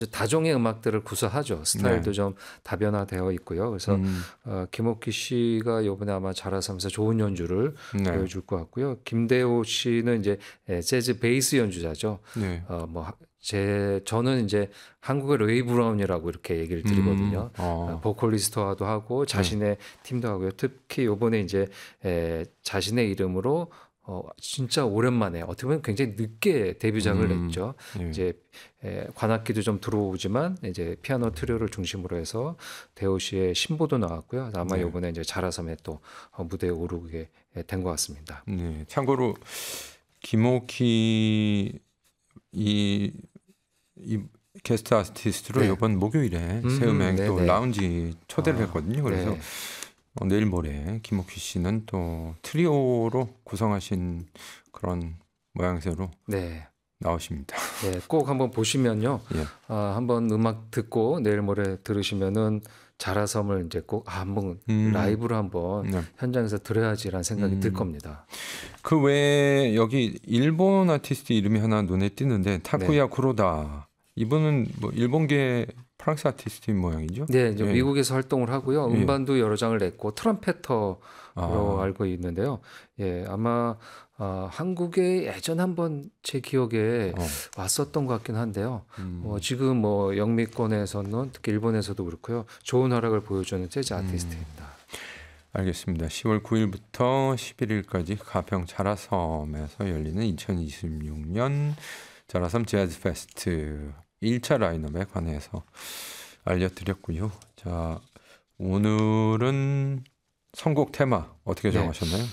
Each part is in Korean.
다종의 음악들을 구사하죠. 스타일도 네. 좀 다변화되어 있고요. 그래서 김옥희 씨가 이번에 아마 자라섬에서 좋은 연주를 네. 보여줄 것 같고요. 김대호 씨는 이제 재즈 베이스 연주자죠. 네. 저는 이제 한국의 레이 브라운이라고 이렇게 얘기를 드리거든요. 보컬리스트화도 하고 자신의 팀도 하고요. 특히 이번에 이제 자신의 이름으로 진짜 오랜만에 어떻게 보면 굉장히 늦게 데뷔작을 냈죠. 예. 이제 관악기도 좀 들어오지만 이제 피아노 트리오를 중심으로 해서 대호 씨의 신보도 나왔고요. 아마 네. 이번에 이제 자라섬에 또 무대에 오르게 된 것 같습니다. 네. 참고로 김옥희 이 게스트 아티스트로 네. 이번 목요일에 새음행 또 네네. 라운지 초대를 했거든요. 그래서 네. 내일 모레 김옥희 씨는 또 트리오로 구성하신 그런 모양새로 네. 나오십니다. 네, 꼭 한번 보시면요. 예. 한번 음악 듣고 내일 모레 들으시면은 자라섬을 이제 꼭 한번 라이브로 한번 네. 현장에서 들어야지라는 생각이 들 겁니다. 그 외에 여기 일본 아티스트 이름이 하나 눈에 띄는데 타쿠야 쿠로다. 이분은 뭐 일본계 프랑스 아티스트인 모양이죠? 네, 이제 예. 미국에서 활동을 하고요. 음반도 여러 장을 냈고 트럼펫터로 알고 있는데요. 예, 아마 한국에 예전 한번 제 기억에 왔었던 것 같긴 한데요. 지금 뭐 영미권에서는 특히 일본에서도 그렇고요. 좋은 활약을 보여주는 재즈 아티스트입니다. 알겠습니다. 10월 9일부터 11일까지 가평 자라섬에서 열리는 2026년 자라섬 재즈 페스트 1차 라인업에 관해서 알려드렸고요. 자, 오늘은 선곡 테마 어떻게 정하셨나요?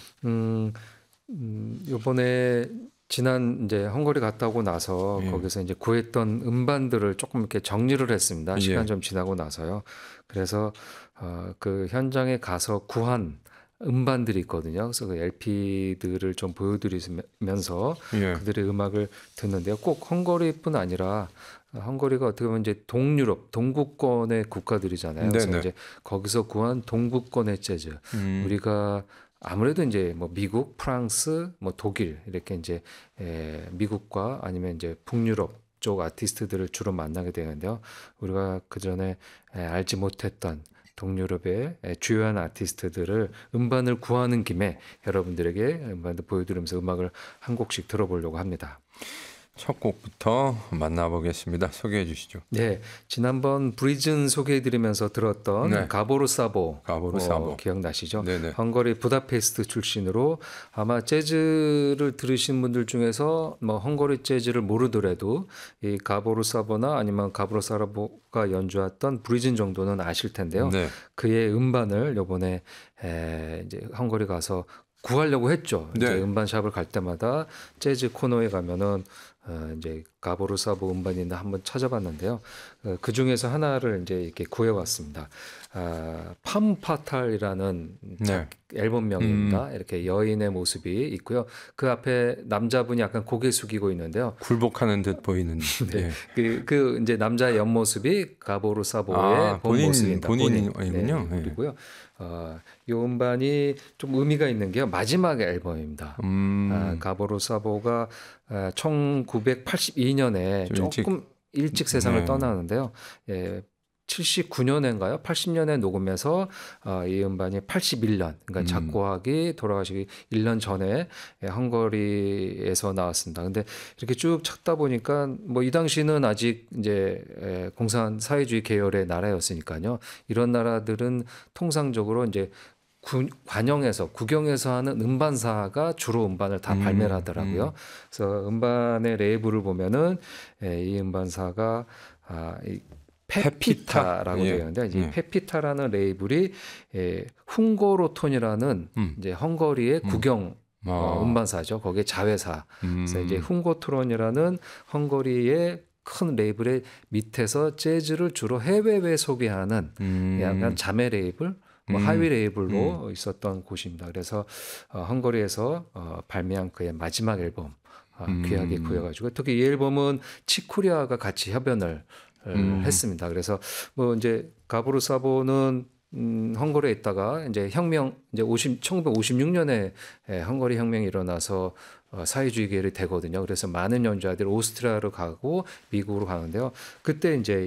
이번에 지난 이제 헝가리 갔다 오고 나서 거기서 이제 구했던 음반들을 조금 이렇게 정리를 했습니다. 시간 좀 지나고 나서요. 그래서 그 현장에 가서 구한 음반들이 있거든요. 그래서 그 LP들을 좀 보여드리면서 그들의 음악을 듣는데요. 꼭 헝가리뿐 아니라 헝가리가 어떻게 보면 이제 동유럽, 동구권의 국가들이잖아요. 그래서 이제 거기서 구한 동구권의 재즈, 우리가 아무래도 이제 뭐 미국, 프랑스, 뭐 독일 이렇게 이제 미국과 아니면 이제 북유럽 쪽 아티스트들을 주로 만나게 되는데요. 우리가 그 전에 알지 못했던 동유럽의 주요한 아티스트들을 음반을 구하는 김에 여러분들에게 음반도 보여드리면서 음악을 한 곡씩 들어보려고 합니다. 첫 곡부터 만나보겠습니다. 소개해 주시죠. 네, 지난번 브리즌 소개해드리면서 들었던 가보르 사보 기억나시죠? 네네. 헝가리 부다페스트 출신으로 아마 재즈를 들으신 분들 중에서 뭐 헝가리 재즈를 모르더라도 이 가보르 사보나 아니면 가보르 사보가 연주했던 브리즌 정도는 아실 텐데요. 그의 음반을 이번에 이제 헝가리 가서 구하려고 했죠. 이제 음반샵을 갈 때마다 재즈 코너에 가면은 이제 가보르 사보 음반이 있나 한번 찾아봤는데요. 그 중에서 하나를 이제 이렇게 구해왔습니다. 팜파탈이라는 앨범명입니다. 이렇게 여인의 모습이 있고요. 그 앞에 남자분이 약간 고개 숙이고 있는데요. 굴복하는 듯 보이는. 그 이제 남자의 옆모습이 가보르 사보의 본모습입니다. 본인이군요. 그리고요. 이 음반이 좀 의미가 있는 게요. 마지막 앨범입니다. 가보르 사보가 1982년에 조금 일찍 세상을 떠나는데요. 79년인가요? 80년에 녹음해서 이 음반이 81년, 그러니까 작곡하기 돌아가시기 1년 전에 헝가리에서 나왔습니다. 근데 이렇게 쭉 찾다 보니까 뭐 이 당시는 아직 이제 공산 사회주의 계열의 나라였으니까요. 이런 나라들은 통상적으로 이제 구경에서 하는 음반사가 주로 음반을 다 발매를 하더라고요. 그래서 음반의 레이블을 보면은 이 음반사가 페피타라고 되어 있는데 이 페피타라는 레이블이 훔고로톤이라는 이제 헝가리의 국영 음반사죠. 거기에 자회사. 그래서 이제 훔고토론이라는 헝가리의 큰 레이블의 밑에서 재즈를 주로 해외에 소개하는 약간 자매 레이블, 뭐 하위 레이블로 있었던 곳입니다. 그래서 헝가리에서 발매한 그의 마지막 앨범 귀하게 구해가지고 특히 이 앨범은 치코리아가 같이 협연을 했습니다. 그래서 뭐 이제 가보르 사보는 헝가리에 있다가 이제 혁명 이제 1956년에 헝가리 혁명이 일어나서 사회주의 계열이 되거든요. 그래서 많은 연주자들이 오스트리아로 가고 미국으로 가는데요. 그때 이제